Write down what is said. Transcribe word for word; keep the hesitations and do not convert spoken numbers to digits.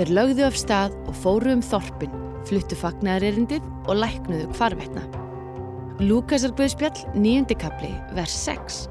Þeir lögðu af stað og fóru um þorpin, fluttu fagnaðarerindið og læknuðu hvarvetna. Lúkasarguðspjall, níundi kafli, vers sex.